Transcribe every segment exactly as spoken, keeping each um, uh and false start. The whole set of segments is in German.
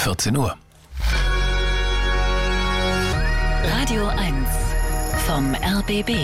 vierzehn Uhr. Radio eins vom R B B.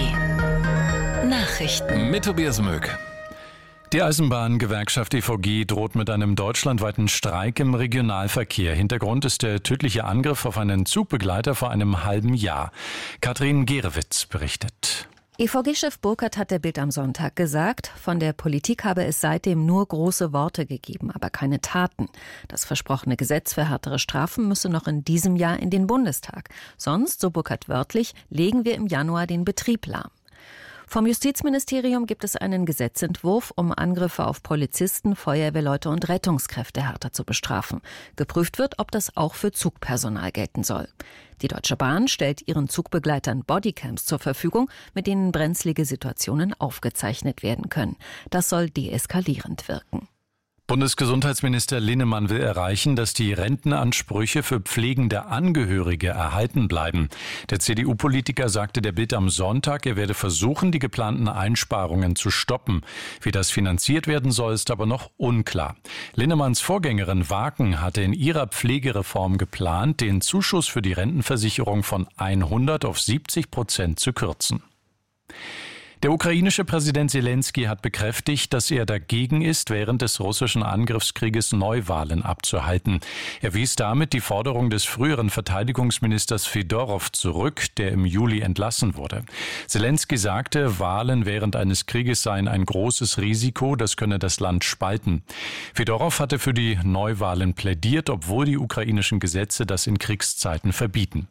Nachrichten Mit Tobias Möck. Die Eisenbahngewerkschaft E V G droht mit einem deutschlandweiten Streik im Regionalverkehr. Hintergrund ist der tödliche Angriff auf einen Zugbegleiter vor einem halben Jahr. Katrin Gerewitz berichtet. E V G-Chef Burkhardt hat der Bild am Sonntag gesagt, von der Politik habe es seitdem nur große Worte gegeben, aber keine Taten. Das versprochene Gesetz für härtere Strafen müsse noch in diesem Jahr in den Bundestag. Sonst, so Burkhardt wörtlich, legen wir im Januar den Betrieb lahm. Vom Justizministerium gibt es einen Gesetzentwurf, um Angriffe auf Polizisten, Feuerwehrleute und Rettungskräfte härter zu bestrafen. Geprüft wird, ob das auch für Zugpersonal gelten soll. Die Deutsche Bahn stellt ihren Zugbegleitern Bodycams zur Verfügung, mit denen brenzlige Situationen aufgezeichnet werden können. Das soll deeskalierend wirken. Bundesgesundheitsminister Linnemann will erreichen, dass die Rentenansprüche für pflegende Angehörige erhalten bleiben. Der C D U-Politiker sagte der Bild am Sonntag, er werde versuchen, die geplanten Einsparungen zu stoppen. Wie das finanziert werden soll, ist aber noch unklar. Linnemanns Vorgängerin Waken hatte in ihrer Pflegereform geplant, den Zuschuss für die Rentenversicherung von hundert auf siebzig Prozent zu kürzen. Der ukrainische Präsident Selenskyj hat bekräftigt, dass er dagegen ist, während des russischen Angriffskrieges Neuwahlen abzuhalten. Er wies damit die Forderung des früheren Verteidigungsministers Fedorow zurück, der im Juli entlassen wurde. Selenskyj sagte, Wahlen während eines Krieges seien ein großes Risiko, das könne das Land spalten. Fedorow hatte für die Neuwahlen plädiert, obwohl die ukrainischen Gesetze das in Kriegszeiten verbieten.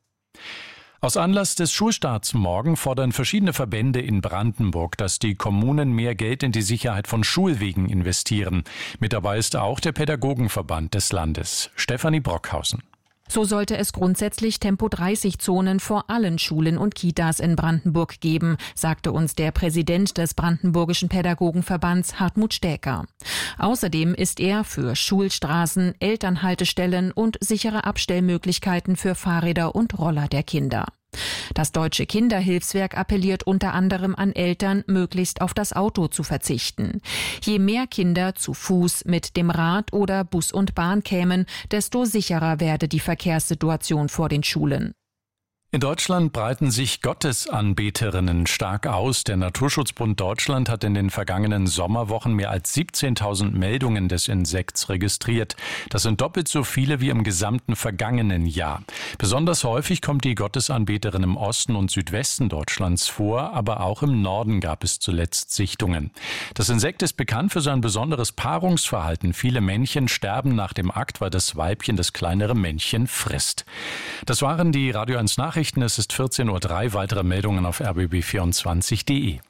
Aus Anlass des Schulstarts morgen fordern verschiedene Verbände in Brandenburg, dass die Kommunen mehr Geld in die Sicherheit von Schulwegen investieren. Mit dabei ist auch der Pädagogenverband des Landes. Stefanie Brockhausen. So sollte es grundsätzlich Tempo dreißig Zonen vor allen Schulen und Kitas in Brandenburg geben, sagte uns der Präsident des Brandenburgischen Pädagogenverbands Hartmut Stäker. Außerdem ist er für Schulstraßen, Elternhaltestellen und sichere Abstellmöglichkeiten für Fahrräder und Roller der Kinder. Das Deutsche Kinderhilfswerk appelliert unter anderem an Eltern, möglichst auf das Auto zu verzichten. Je mehr Kinder zu Fuß, mit dem Rad oder Bus und Bahn kämen, desto sicherer werde die Verkehrssituation vor den Schulen. In Deutschland breiten sich Gottesanbeterinnen stark aus. Der Naturschutzbund Deutschland hat in den vergangenen Sommerwochen mehr als siebzehntausend Meldungen des Insekts registriert. Das sind doppelt so viele wie im gesamten vergangenen Jahr. Besonders häufig kommt die Gottesanbeterin im Osten und Südwesten Deutschlands vor, aber auch im Norden gab es zuletzt Sichtungen. Das Insekt ist bekannt für sein besonderes Paarungsverhalten. Viele Männchen sterben nach dem Akt, weil das Weibchen das kleinere Männchen frisst. Das waren die Radio eins Nachrichten. Es ist vierzehn Uhr drei. Weitere Meldungen auf r b b vierundzwanzig punkt d e.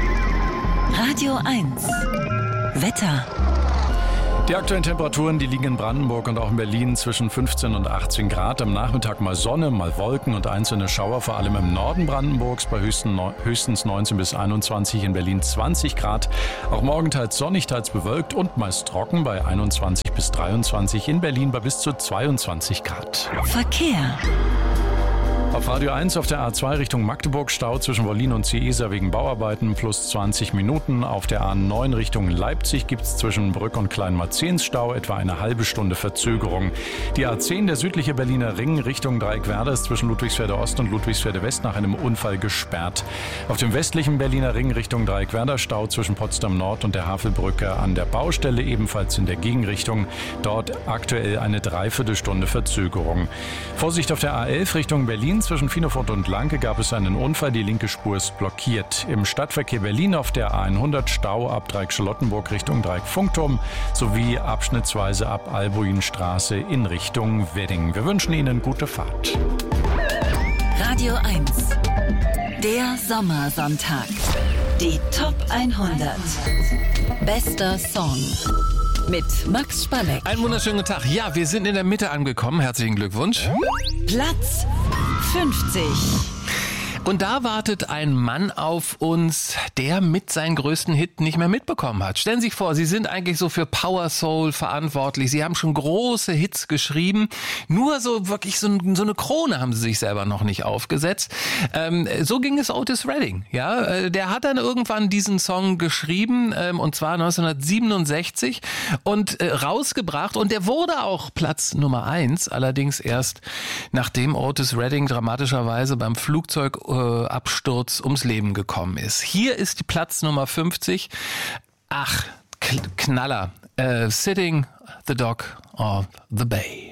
Radio eins Wetter. Die aktuellen Temperaturen, die liegen in Brandenburg und auch in Berlin zwischen fünfzehn und achtzehn Grad. Am Nachmittag mal Sonne, mal Wolken und einzelne Schauer, vor allem im Norden Brandenburgs bei höchstens neunzehn bis einundzwanzig, in Berlin zwanzig Grad. Auch morgen teils sonnig, teils bewölkt und meist trocken bei einundzwanzig bis dreiundzwanzig, in Berlin bei bis zu zweiundzwanzig Grad. Verkehr. Auf Radio eins auf der A zwei Richtung Magdeburg Stau zwischen Wollin und Ciesa wegen Bauarbeiten plus zwanzig Minuten. Auf der A neun Richtung Leipzig gibt es zwischen Brück und Kleinmarzens Stau, etwa eine halbe Stunde Verzögerung. Die A zehn, der südliche Berliner Ring Richtung Dreieckwerder, ist zwischen Ludwigsfelde Ost und Ludwigsfelde West nach einem Unfall gesperrt. Auf dem westlichen Berliner Ring Richtung Dreieckwerder Stau zwischen Potsdam Nord und der Havelbrücke an der Baustelle, ebenfalls in der Gegenrichtung. Dort aktuell eine Dreiviertelstunde Verzögerung. Vorsicht auf der A elf Richtung Berlin. Zwischen Finofort und Lanke gab es einen Unfall, die linke Spur ist blockiert. Im Stadtverkehr Berlin auf der A hundert Stau ab Dreieck Charlottenburg Richtung Dreieck Funkturm sowie abschnittsweise ab Albuinstraße in Richtung Wedding. Wir wünschen Ihnen gute Fahrt. Radio eins, der Sommersonntag. Die Top hundert. Bester Song. Mit Max Spalleck. Einen wunderschönen guten Tag. Ja, wir sind in der Mitte angekommen. Herzlichen Glückwunsch. Platz fünfzig. Und da wartet ein Mann auf uns, der mit seinen größten Hit nicht mehr mitbekommen hat. Stellen Sie sich vor, Sie sind eigentlich so für Power Soul verantwortlich. Sie haben schon große Hits geschrieben. Nur so wirklich so, so eine Krone haben Sie sich selber noch nicht aufgesetzt. Ähm, so ging es Otis Redding. Ja, der hat dann irgendwann diesen Song geschrieben, ähm, und zwar neunzehnhundertsiebenundsechzig und äh, rausgebracht. Und der wurde auch Platz Nummer eins, allerdings erst nachdem Otis Redding dramatischerweise beim Flugzeugabsturz ums Leben gekommen ist. Hier ist die Platz Nummer fünfzig. Ach, Knaller. Uh, Sitting the Dock of the Bay.